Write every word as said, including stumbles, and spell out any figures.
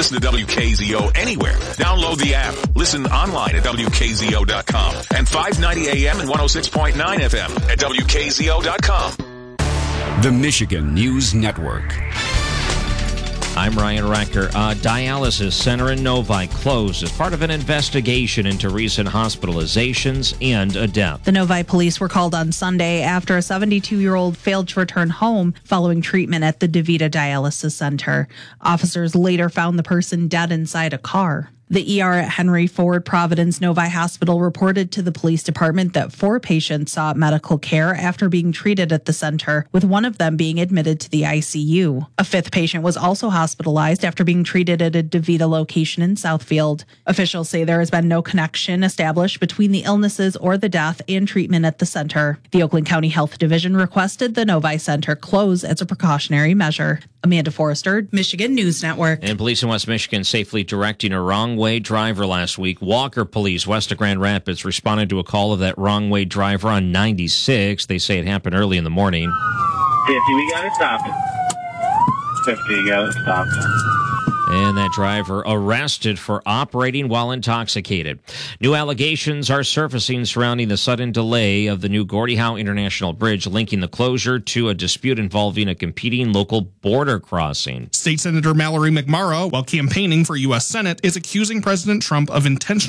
Listen to W K Z O anywhere. Download the app. Listen online at W K Z O dot com and five ninety A M and one oh six point nine F M at W K Z O dot com. The Michigan News Network. I'm Ryan Rechter. A dialysis center in Novi closed as part of an investigation into recent hospitalizations and a death. The Novi police were called on Sunday after a seventy-two-year-old failed to return home following treatment at the DeVita Dialysis Center. Officers later found the person dead inside a car. The E R at Henry Ford Providence Novi Hospital reported to the police department that four patients sought medical care after being treated at the center, with one of them being admitted to the I C U. A fifth patient was also hospitalized after being treated at a DeVita location in Southfield. Officials say there has been no connection established between the illnesses or the death and treatment at the center. The Oakland County Health Division requested the Novi Center close as a precautionary measure. Amanda Forrester, Michigan News Network. And police in West Michigan safely directing a wrong-way driver last week. Walker Police, west of Grand Rapids, responded to a call of that wrong-way driver on ninety-six. They say it happened early in the morning. fifty, we got it stopped. fifty, got it stopped. And that driver arrested for operating while intoxicated. New allegations are surfacing surrounding the sudden delay of the new Gordie Howe International Bridge, linking the closure to a dispute involving a competing local border crossing. State Senator Mallory McMorrow, while campaigning for U S Senate, is accusing President Trump of intentional